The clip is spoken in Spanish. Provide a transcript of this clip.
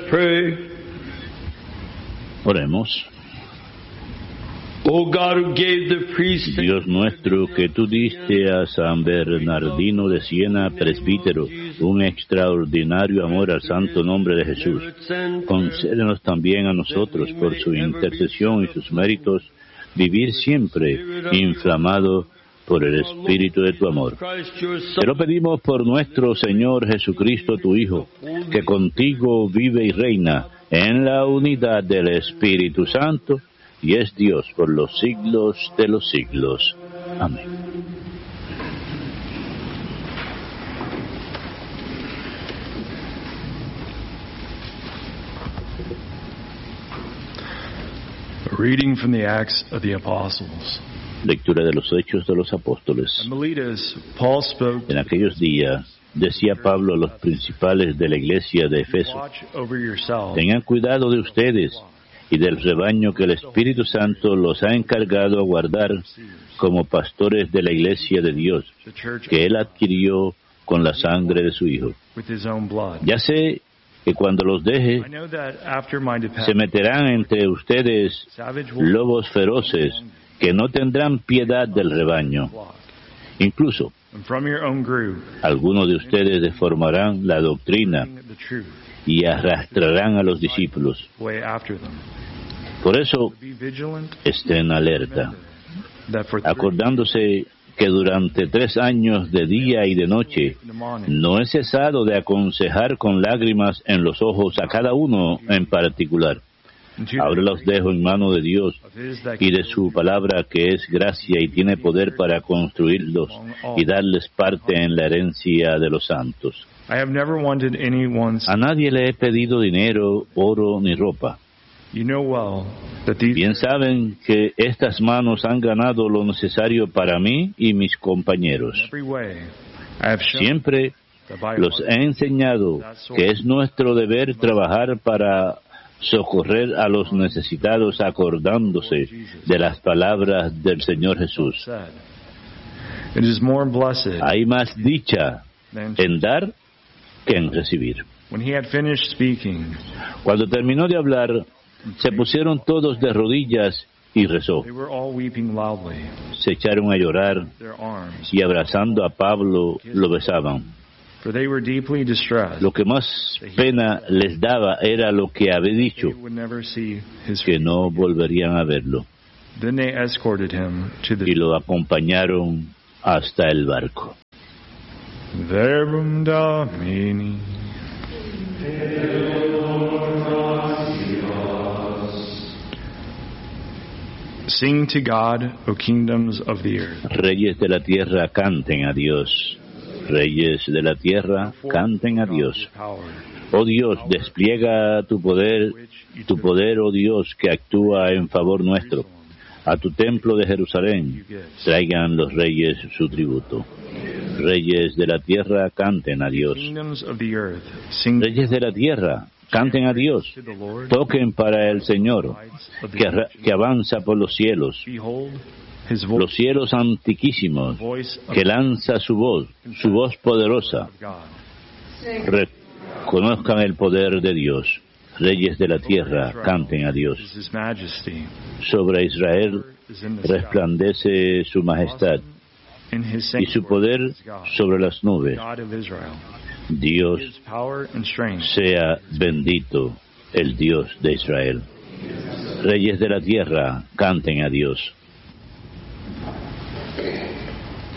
pray. Oremos. O God, who gave the priest Dios nuestro, que tú diste a San Bernardino de Siena, presbítero, un extraordinario amor al santo nombre de Jesús, concédenos también a nosotros, por su intercesión y sus méritos, vivir siempre inflamado por el espíritu de tu amor. Te lo pedimos por nuestro Señor Jesucristo, tu Hijo, que contigo vive y reina en la unidad del Espíritu Santo, y es Dios por los siglos de los siglos. Amén. A reading from the Acts of the Apostles. Lectura de los Hechos de los Apóstoles. At Miletus, Paul spoke. En aquellos días, decía Pablo a los principales de la iglesia de Efeso: Watch over yourself. tengan cuidado de ustedes y del rebaño que el Espíritu Santo los ha encargado a guardar como pastores de la iglesia de Dios, The church que Él adquirió con la sangre de su Hijo. with his own blood. Ya sé que cuando los deje, I know that after my se departure, meterán entre ustedes savage wolves lobos feroces que no tendrán piedad del rebaño. flock. Incluso, And from your own group, algunos de ustedes deformarán la doctrina the truth, y arrastrarán a los discípulos. way after them. Por eso, Be vigilant, estén alerta, that for 3 acordándose que durante 3 años de día y de noche in the morning, no he cesado de aconsejar con lágrimas en los ojos a cada uno en particular. and to Ahora los dejo en mano de Dios of his that y de su palabra, que es gracia y tiene poder para construirlos y darles parte en la herencia de los santos. I have never wanted anyone's. A nadie le he pedido dinero, oro ni ropa. You know well that these Bien saben que estas manos han ganado lo necesario para mí y mis compañeros. in every way I have shown Siempre that by los he enseñado que es nuestro deber trabajar para socorrer a los necesitados, acordándose de las palabras del Señor Jesús. said, it is more blessed Hay más dicha than en dar que en recibir. when he had finished speaking. Cuando terminó de hablar, se pusieron todos de rodillas y rezó. They were all weeping loudly, Se echaron a llorar their arms, y abrazando a Pablo lo besaban. for they were deeply distressed. Lo que más pena les daba era lo que había dicho, They would never see his que face. no volverían a verlo, Then they escorted him to y the lo acompañaron hasta el barco. Verbum Domini. Sing to God, O kingdoms of the earth. Reyes de la tierra, canten a Dios. Reyes de la tierra, canten a Dios. Oh Dios, despliega tu poder, oh Dios, que actúa en favor nuestro. A tu templo de Jerusalén traigan los reyes su tributo. Reyes de la tierra, canten a Dios. Kingdoms of the earth, sing Reyes de la tierra, canten a Dios. to the Lord. Toquen para el Señor, Of the que avanza por los cielos. Behold, his voice, Los cielos antiquísimos, voice of que lanza su voz poderosa. God. Reconozcan el poder de Dios. Reyes de la tierra, canten a Dios. Is his majesty. Sobre Israel Is in the sky. resplandece su majestad In his y su poder sanctuary is God, sobre las nubes. God of Israel. Dios His power and strength. sea bendito, el Dios de Israel. Reyes de la tierra, canten a Dios.